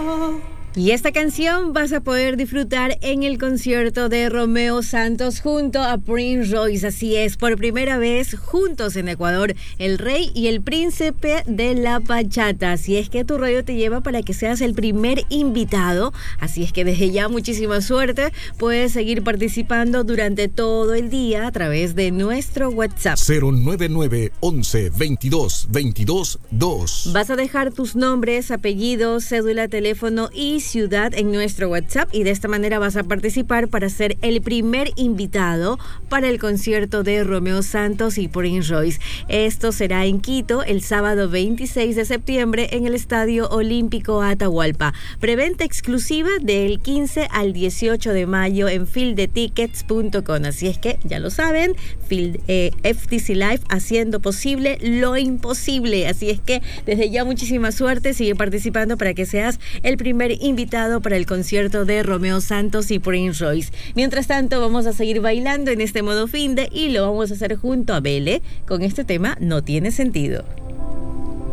Y esta canción vas a poder disfrutar en el concierto de Romeo Santos junto a Prince Royce. Así es, por primera vez juntos en Ecuador, el rey y el príncipe de la bachata. Así es que tu radio te lleva para que seas el primer invitado. Así es que desde ya muchísima suerte. Puedes seguir participando durante todo el día a través de nuestro WhatsApp. 099 11 22 22 2. Vas a dejar tus nombres, apellidos, cédula, teléfono y ciudad en nuestro WhatsApp y de esta manera vas a participar para ser el primer invitado para el concierto de Romeo Santos y Prince Royce. Esto será en Quito el sábado 26 de septiembre en el Estadio Olímpico Atahualpa. Preventa exclusiva del 15 al 18 de mayo en fieldetickets.com. Así es que ya lo saben, FTC Live haciendo posible lo imposible. Así es que desde ya muchísima suerte, sigue participando para que seas el primer invitado para el concierto de Romeo Santos y Prince Royce. Mientras tanto, vamos a seguir bailando en este modo finde y lo vamos a hacer junto a Bele con este tema No Tiene Sentido.